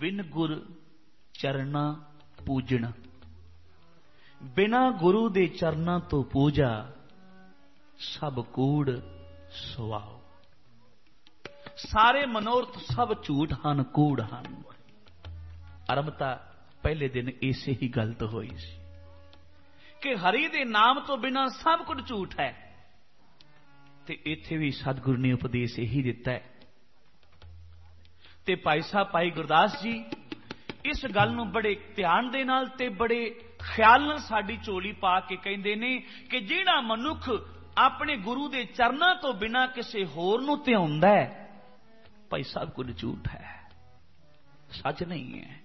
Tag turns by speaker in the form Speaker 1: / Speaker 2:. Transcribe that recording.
Speaker 1: बिन गुर चरना पूजना, बिना गुरु दे चरना तो पूजा, सब कूड़ सुवाओ। सारे मनोरथ सब झूठ हन, कूड़ हन। आरंभता पहले दिन इसे ही गलत हुई सी कि हरि दे नाम तो बिना सब कुछ झूठ है। ते इत्थे भी सतगुरु ने उपदेश यही दिता है। ते भाई साहब भाई गुरदास जी इस गल नूं बड़े ध्यान दे नाल ते बड़े ख्याल नाल साडी झोली पा के कहंदे ने कि जिहड़ा मनुख अपने गुरु दे चरनां तो बिना किसी होर नूं ध्याउंदा है, भाई सब कुछ झूठ है, सच नहीं है।